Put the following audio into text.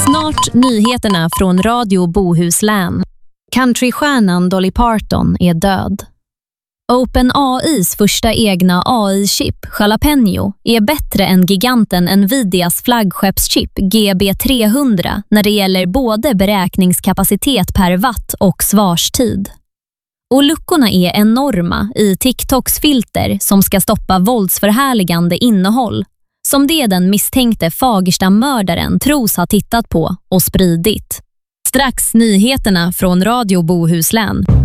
Snart nyheterna från Radio Bohuslän. Countrystjärnan Dolly Parton är död. OpenAIs första egna AI-chip, Jalapeno, är bättre än giganten Nvidias flaggskeppschip GB300 när det gäller både beräkningskapacitet per watt och svarstid. Och luckorna är enorma i TikToks filter som ska stoppa våldsförhärligande innehåll, som det den misstänkte Fagersta-mördaren tros ha tittat på och spridit. Strax nyheterna från Radio Bohuslän.